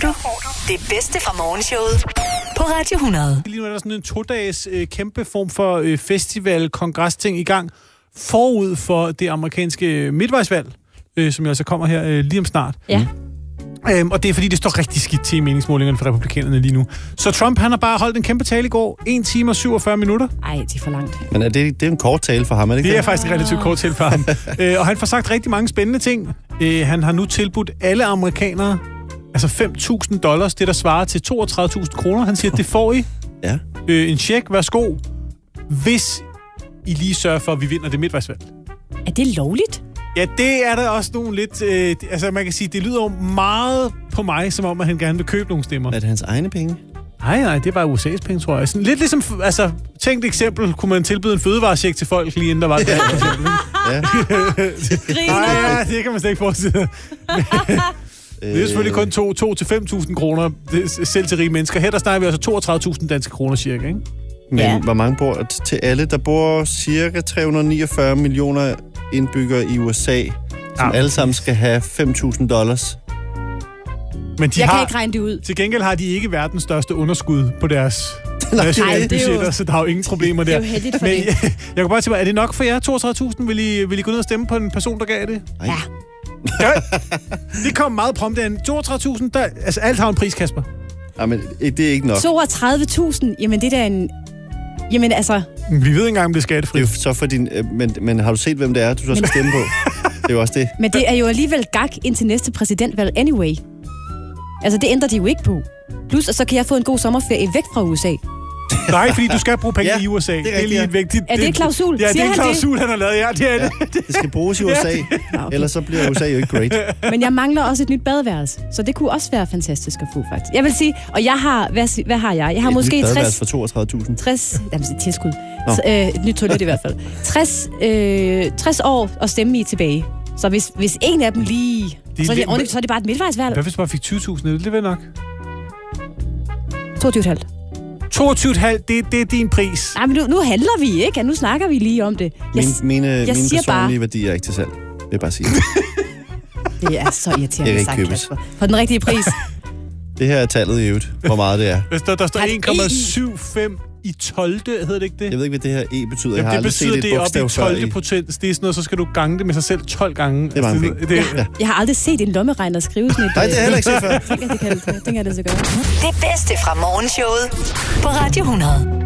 du det bedste fra morgenshowet på Radio 100. Lige nu er der sådan en 2-dages kæmpe form for festival, kongresting i gang forud for det amerikanske midtvejsvalg, som jo altså kommer her lige om snart. Ja. Og det er fordi, det står rigtig skidt til i meningsmålingerne for republikanerne lige nu. Så Trump, han har bare holdt en kæmpe tale i går. 1 time og 47 minutter. Ej, det er for langt. Men det er en kort tale for ham, er det ikke? Det er faktisk en relativt kort tale for ham. Og han får sagt rigtig mange spændende ting. Han har nu tilbudt alle amerikanere altså $5,000, det der svarer til 32.000 kroner. Han siger, det får I. Ja. En check, værsgo, hvis I lige sørger for, at vi vinder det midtvejsvalg. Er det lovligt? Ja, det er der også nogle lidt... altså, man kan sige, det lyder jo meget på mig, som om, at han gerne vil købe nogle stemmer. Er det hans egne penge? Nej, det er bare USA's penge, tror jeg. Sådan lidt ligesom... Altså, tænkt eksempel, kunne man tilbyde en fødevarecheck til folk, lige inden der var det. Ja. Nej, det kan man slet ikke forestille. Det er selvfølgelig kun 2 til 5.000 kroner selv til rige mennesker. Her der snakker vi altså 32.000 danske kroner cirka, ikke? Men hvor mange bor til alle? Der bor cirka 349 millioner indbyggere i USA, som alle sammen skal have $5,000. Men jeg kan ikke regne det ud. Til gengæld har de ikke verdens største underskud på deres nationale budgetter, så der er jo ingen problemer der. Det er jo heldigt for men, det. jeg kan bare sige, er det nok for jer? 32.000? Vil I gå ned og stemme på en person, der gav det? Ja. Det kom meget prompt an. 32.000, altså alt har en pris, Kasper. Ja, men det er ikke nok. 32.000? Jamen det er da en... Jamen altså... Vi ved ikke engang, om det er skattefrit. Det er jo så for din... Men har du set, hvem det er, du så skal stemme på? Det er jo også det. Men det er jo alligevel gak indtil næste præsidentvalg anyway. Altså, det ændrer de jo ikke på. Plus, så kan jeg få en god sommerferie væk fra USA. Nej, fordi du skal bruge penge i USA. Det er lige et vigtigt... Er det en klausul? Ja, det er en klausul, han har lavet. Ja, det er det. Det skal bruges i USA, okay. Ellers så bliver USA jo ikke great. Men jeg mangler også et nyt badeværelse, så det kunne også være fantastisk at få, faktisk. Jeg vil sige, og jeg har... Hvad har jeg? Jeg har måske 60... Et nyt badeværelse for 32.000. 60... Jamen, det er tilskud. Et nyt toilet i hvert fald. 60 år at stemme i tilbage. Så hvis en af dem lige... Så er det bare et midtvejsvalg. Hvad hvis du bare fik 20.000? Det vil nok. 22,5. 22,5, det er din pris. Nej, men nu handler vi, ikke? Nu snakker vi lige om det. Mine personlige bare... værdier er ikke til salg. Det vil bare sige. Det er så irriterende sagt, Kasper. For den rigtige pris. Det her er tallet i øvrigt, hvor meget det er. Hvis der står 1,75 i 12. hedder det ikke det? Jeg ved ikke, hvad det her E betyder. Jamen, jeg har aldrig set et bogstav før. Det betyder, det er op i 12. potens. Det er sådan noget, så skal du gange det med sig selv 12 gange. Det er mange penge. Jeg har aldrig set en lommeregner skrive sådan et... Nej, det har jeg heller ikke set før. Det kan jeg det så gøre. Det bedste fra morgenshowet på Radio 100.